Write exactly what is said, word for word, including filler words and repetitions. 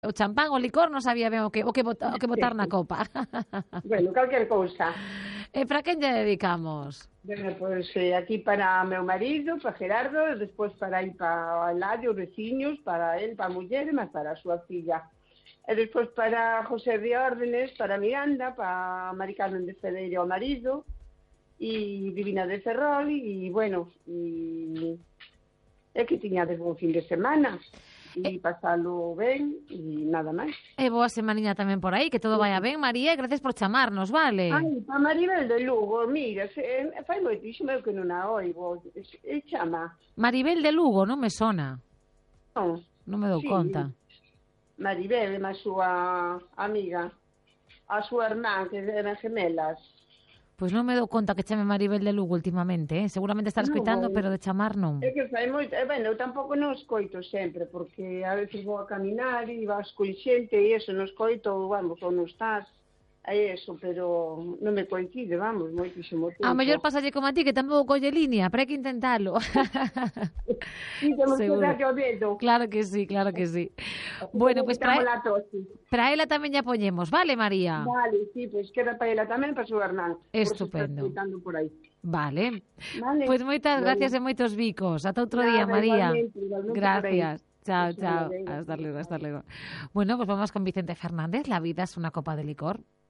O champán, o licor, non sabía ben o que, o que, bota, o que botar na copa. Bueno, calquer cousa. E para quen lle dedicamos? Bueno, pois eh, aquí para meu marido, para Gerardo, e despois para ir para Eladio, os veciños, para el, para a muller, e máis para a súa filla. E despois para José de Órdenes, para Miranda, para Mari Carmen de Cedeiro, o marido, e Divina de Ferrol, e bueno, e é que tiña de bon fin de semana. E pasalo ben e nada máis. E boa semaniña tamén por aí, que todo vaya ben, María, e gracias por chamarnos, vale? Ai, pa Maribel de Lugo, mira, se, fai moitísimo que non a oigo, e chama. Maribel de Lugo, non me sona. Non, non me dou sí, conta. Maribel é a súa amiga, a súa irmán, que eran gemelas. Pois non me dou conta que chame Maribel de Lugo últimamente, eh? Seguramente estar escoitando, pero de chamar non. É que fai moito, e bueno, eu tampouco non escoito sempre, porque a veces vou a caminar e vas con xente e eso, non escoito, vamos, ou non estás, é eso, pero non me coincide, vamos, moitísimo tempo. A mellor pasalle como a ti, que tampouco colle línea, pero hai que intentalo. Sí, temos que darlle o dedo. Claro que sí, claro que sí. Bueno, pois pues para, para ela tamén lla poñemos, vale, María? Vale, sí, pois pues queda para ela tamén, para o seu Hernán. Estupendo. Por aí. Vale. Vale. Pois pues moitas vale. Gracias e moitos bicos. Ata outro Nada, día, María. Igualmente, igualmente gracias. Chao, pues chao. Hasta luego, hasta luego. Bueno, pues vamos con Vicente Fernández. La vida es una copa de licor.